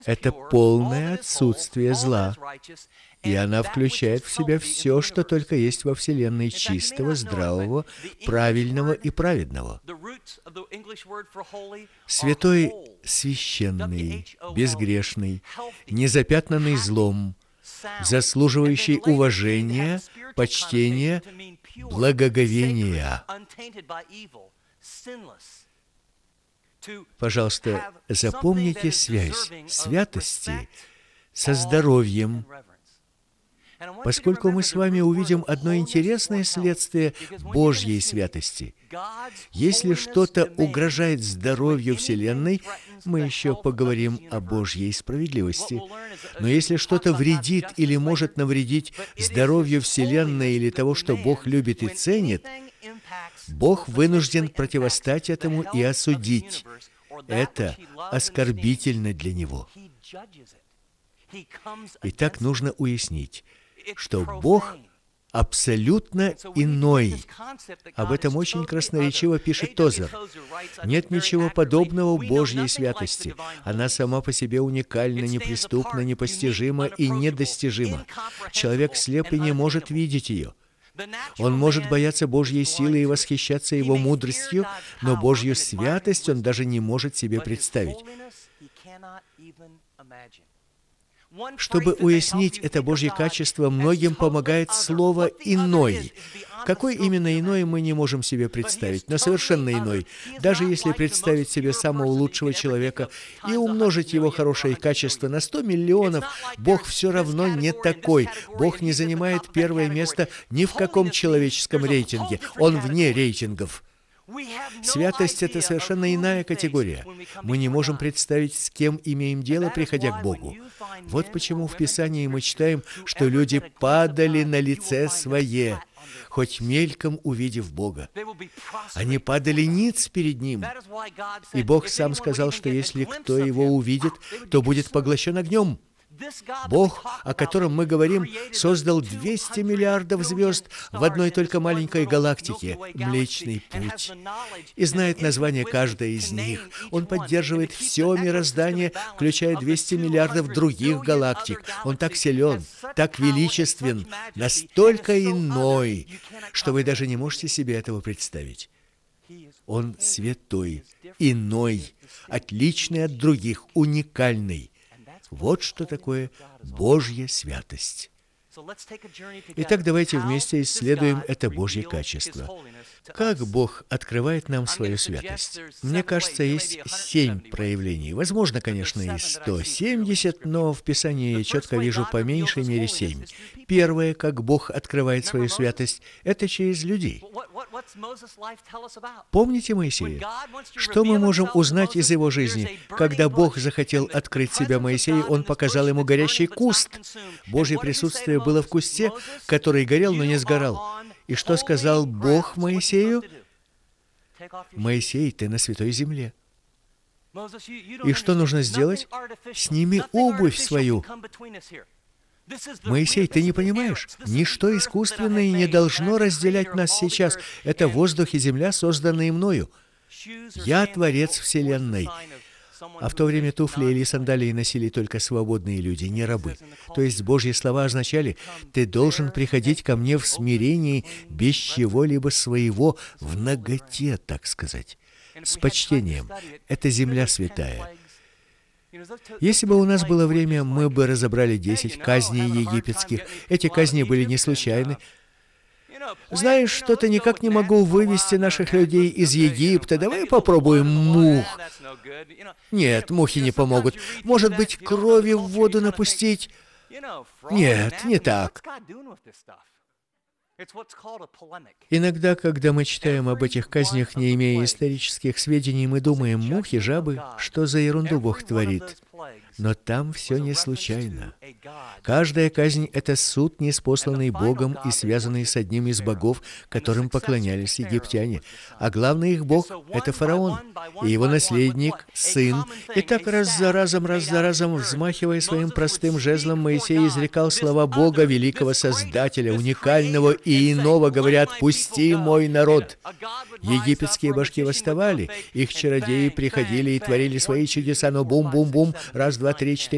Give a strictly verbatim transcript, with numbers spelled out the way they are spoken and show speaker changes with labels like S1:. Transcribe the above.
S1: Это полное отсутствие зла, и она включает в себя все, что только есть во Вселенной чистого, здравого, правильного и праведного. Святой, священный, безгрешный, незапятнанный злом, заслуживающий уважения, почтения, благоговения. Пожалуйста, запомните связь святости со здоровьем, поскольку мы с вами увидим одно интересное следствие Божьей святости. Если что-то угрожает здоровью Вселенной, мы еще поговорим о Божьей справедливости. Но если что-то вредит или может навредить здоровью Вселенной или того, что Бог любит и ценит, Бог вынужден противостать этому и осудить. Это оскорбительно для Него. Итак, нужно уяснить, что Бог абсолютно иной. Об этом очень красноречиво пишет Тозер. Нет ничего подобного Божьей святости. Она сама по себе уникальна, неприступна, непостижима и недостижима. Человек слеп и не может видеть ее. Он может бояться Божьей силы и восхищаться Его мудростью, но Божью святость он даже не может себе представить. Чтобы уяснить это Божье качество, многим помогает слово «иной». Какой именно иной, мы не можем себе представить, но совершенно иной. Даже если представить себе самого лучшего человека и умножить его хорошие качества на сто миллионов, Бог все равно не такой. Бог не занимает первое место ни в каком человеческом рейтинге. Он вне рейтингов. Святость — это совершенно иная категория. Мы не можем представить, с кем имеем дело, приходя к Богу. Вот почему в Писании мы читаем, что люди падали на лице свое, хоть мельком увидев Бога. Они падали ниц перед Ним. И Бог сам сказал, что если кто Его увидит, то будет поглощен огнем. Бог, о котором мы говорим, создал двести миллиардов звезд в одной только маленькой галактике — Млечный Путь, и знает название каждой из них. Он поддерживает все мироздание, включая двести миллиардов других галактик. Он так силен, так величествен, настолько иной, что вы даже не можете себе этого представить. Он святой, иной, отличный от других, уникальный. Вот что такое Божья святость. Итак, давайте вместе исследуем это Божье качество. Как Бог открывает нам свою святость? Мне кажется, есть семь проявлений. Возможно, конечно, и сто семьдесят, но в Писании я четко вижу по меньшей мере семь. Первое, как Бог открывает свою святость, это через людей. Помните Моисея? Что мы можем узнать из его жизни? Когда Бог захотел открыть себя Моисею, Он показал ему горящий куст. Божье присутствие было в кусте, который горел, но не сгорал. И что сказал Бог Моисею? «Моисей, ты на святой земле». И что нужно сделать? «Сними обувь свою». Моисей, ты не понимаешь? Ничто искусственное не должно разделять нас сейчас. Это воздух и земля, созданные мною. Я Творец Вселенной. А в то время туфли или сандалии носили только свободные люди, не рабы. То есть Божьи слова означали: «Ты должен приходить ко мне в смирении, без чего-либо своего, в наготе, так сказать, с почтением. Это земля святая». Если бы у нас было время, мы бы разобрали десять казней египетских. Эти казни были не случайны. Знаешь, что-то никак не могу вывести наших людей из Египта. Давай попробуем мух. Нет, мухи не помогут. Может быть, крови в воду напустить? Нет, не так. Иногда, когда мы читаем об этих казнях, не имея исторических сведений, мы думаем: мухи, жабы, что за ерунду Бог творит? Но там все не случайно. Каждая казнь — это суд, ниспосланный Богом и связанный с одним из богов, которым поклонялись египтяне. А главный их бог — это фараон, и его наследник, сын. И так раз за разом, раз за разом, взмахивая своим простым жезлом, Моисей изрекал слова Бога, великого Создателя, уникального и иного, говоря: «Отпусти мой народ». Египетские башки восставали, их чародеи приходили и творили свои чудеса, но бум-бум-бум, раз, два, три, четыре,